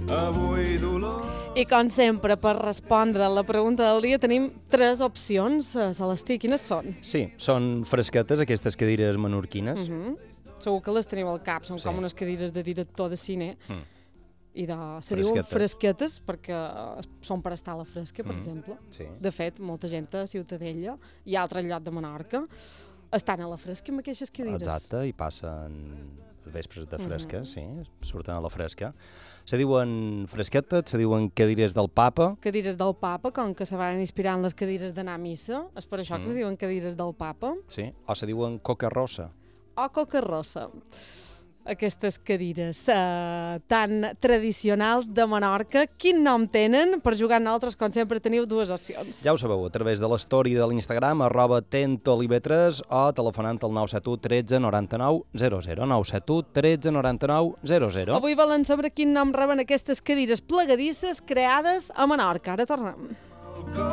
avui dolor. I com sempre, per respondre a la pregunta del dia tenim 3 opcions. Celestí, quines són? Sí, són fresquetes aquestes cadires menorquines. Segur que les teniu al cap, són Sí. com unes cadires de director de cine. I se diuen Fresquetes. fresquetes perquè són per estar a la fresca, per exemple. Sí. De fet, molta gent a Ciutadella i a altres llocs de Menorca estan a la fresca amb aquestes cadires. Exacte, i passen vespres de fresca, sí, surten a la fresca. Se diuen fresquetes, se diuen cadires del papa. Cadires del papa, com que se van inspirar en les cadires d'anar a missa, és per això que se diuen cadires del papa. Sí, o se diuen coca rossa. O coca rossa. Aquestes cadires tan tradicionals de Menorca, quin nom tenen? Per jugar nosaltres, com sempre, teniu 2 opcions. Ja ho sabeu, a través de l'story de l'Instagram, @tentolive3 o telefonant al 971 13 99 00. 971 13 99 00. Avui volen saber quin nom reben aquestes cadires plegadisses creades a Menorca. Ara tornem.